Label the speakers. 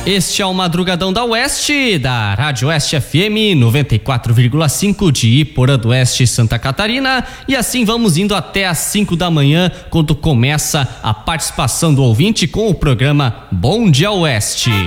Speaker 1: Este é o Madrugadão da Oeste, da Rádio Oeste FM 94,5 de Iporã do Oeste, Santa Catarina. E assim vamos indo até às 5 da manhã, quando começa a participação do ouvinte com o programa Bom Dia Oeste.